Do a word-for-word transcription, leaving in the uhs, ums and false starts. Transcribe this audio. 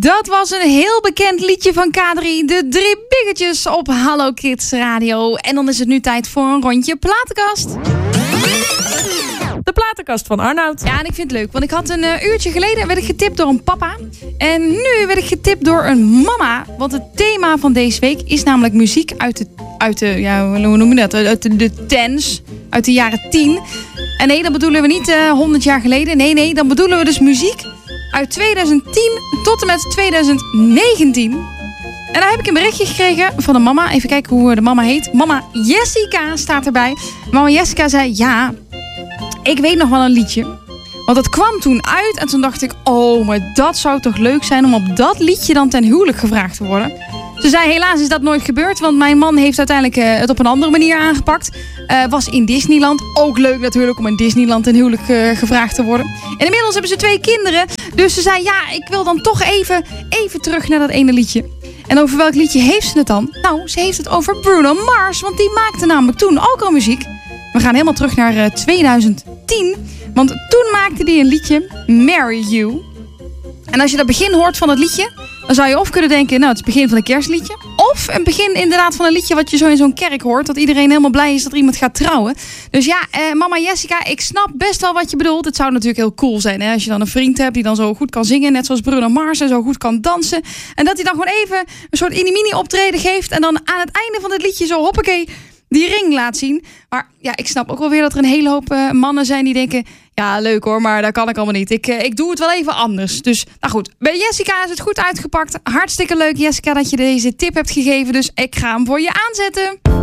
Dat was een heel bekend liedje van K drie, de Drie Biggetjes op Hallo Kids Radio. En dan is het nu tijd voor een rondje platenkast. De platenkast van Arnoud. Ja, en ik vind het leuk, want ik had een uh, uurtje geleden werd ik getipt door een papa. En nu werd ik getipt door een mama. Want het thema van deze week is namelijk muziek uit de, uit de ja, hoe noem je dat? Uit de, de tens, uit de jaren tien. En nee, dan bedoelen we niet uh, honderd jaar geleden. Nee, nee, dan bedoelen we dus muziek uit tweeduizend tien tot en met tweeduizend negentien. En daar heb ik een berichtje gekregen van de mama. Even kijken hoe de mama heet. Mama Jessica staat erbij. Mama Jessica zei, ja, ik weet nog wel een liedje. Want het kwam toen uit en toen dacht ik, oh, maar dat zou toch leuk zijn om op dat liedje dan ten huwelijk gevraagd te worden. Ze zei, helaas is dat nooit gebeurd, want mijn man heeft uiteindelijk uh, het op een andere manier aangepakt. Uh, was in Disneyland. Ook leuk natuurlijk om in Disneyland ten huwelijk uh, gevraagd te worden. En inmiddels hebben ze twee kinderen. Dus ze zei, ja, ik wil dan toch even, even terug naar dat ene liedje. En over welk liedje heeft ze het dan? Nou, ze heeft het over Bruno Mars, want die maakte namelijk toen ook al muziek. We gaan helemaal terug naar uh, tweeduizend tien. Want toen maakte hij een liedje, Marry You. En als je dat begin hoort van het liedje, dan zou je of kunnen denken, nou, het is het begin van een kerstliedje. Of een begin inderdaad van een liedje wat je zo in zo'n kerk hoort. Dat iedereen helemaal blij is dat er iemand gaat trouwen. Dus ja, eh, mama Jessica, ik snap best wel wat je bedoelt. Het zou natuurlijk heel cool zijn, hè, als je dan een vriend hebt die dan zo goed kan zingen. Net zoals Bruno Mars en zo goed kan dansen. En dat hij dan gewoon even een soort mini optreden geeft. En dan aan het einde van het liedje zo hoppakee die ring laat zien. Maar ja, ik snap ook wel weer dat er een hele hoop uh, mannen zijn die denken, ja, leuk hoor, maar dat kan ik allemaal niet. Ik, uh, ik doe het wel even anders. Dus, nou goed, bij Jessica is het goed uitgepakt. Hartstikke leuk, Jessica, dat je deze tip hebt gegeven. Dus ik ga hem voor je aanzetten.